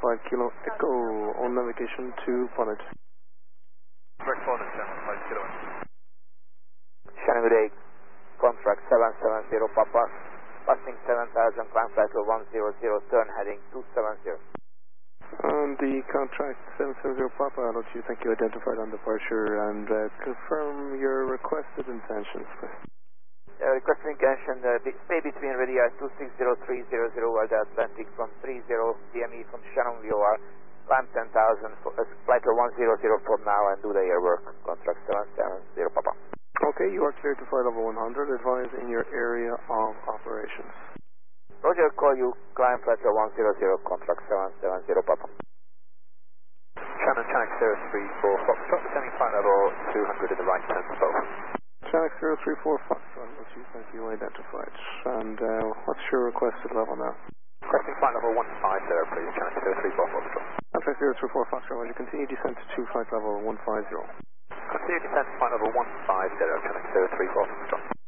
5 Kilo Echo on navigation to Bonnet. Correct Bonnet, 5 Kilo. Shannon good day, contract 770 Papa, passing 7000, climb flight level 100, turn heading 270. On the contract 770 Papa, I'll let you thank you identified on departure and confirm your requested intentions, please. Requesting intention, stay between radii 260-300 over the Atlantic from 30 DME from Shannon VOR, climb 10,000, flight level 100 from now and do the airwork, contract 770 Papa. Okay, you are cleared to flight level 100, advise in your area of operations. Roger, call you, climb flight level 100, contract 770 Papa. Shannon, Chinook 034 Foxtrot, descending flight level 200 in the right turn slope. Chinook 034 Foxtrot, let's you thank you identified. And what's your requested level now? Requesting flight level 150, please, Chinook 034 Foxtrot. Contract 034 Foxtrot, will you continue descent to flight level 150? Continue descent to flight level 150, Chinook 034 Foxtrot.